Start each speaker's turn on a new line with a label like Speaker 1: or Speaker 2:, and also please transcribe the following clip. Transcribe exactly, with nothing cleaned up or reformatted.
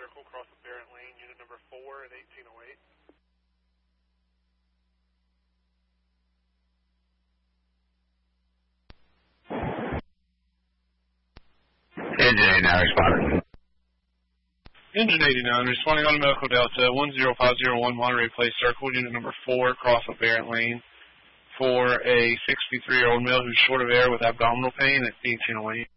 Speaker 1: Circle, cross of Barrett Lane, unit number four at eighteen oh eight.
Speaker 2: Engine eighty-nine responding.
Speaker 1: Engine eighty-nine, responding on Medical Delta, one zero five zero one Monterey Place Circle, unit number four, cross of Barrett Lane, for a sixty-three-year-old male who's short of air with abdominal pain at eighteen oh eight.